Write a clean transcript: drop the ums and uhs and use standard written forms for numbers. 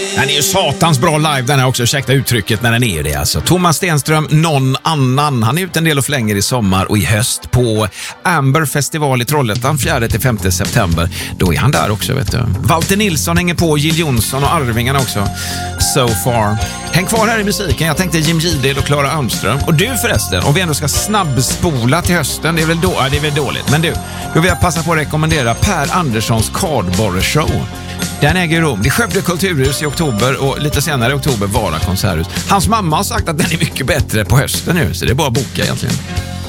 Den är ju satans bra live, den är också, ursäkta uttrycket, när den är det alltså. Thomas Stenström, någon annan. Han är ute en del och flänger i sommar och i höst på Amber Festival i Trollhättan 4-5 september. Då är han där också, vet du. Walter Nilsson hänger på, Jill Johnson och Arvingarna också. So far. Häng kvar här i musiken. Jag tänkte Jim Gidel och Clara Almström. Och du förresten, om vi ändå ska snabbspola till hösten, det är väl dåligt. Men du, då vill jag passa på att rekommendera Per Anderssons Kardborre Show. Den äger rum. Det är Skövde Kulturhus i oktober och lite senare i oktober Vara Konserthus. Hans mamma har sagt att den är mycket bättre på hösten nu, så det är bara att boka egentligen.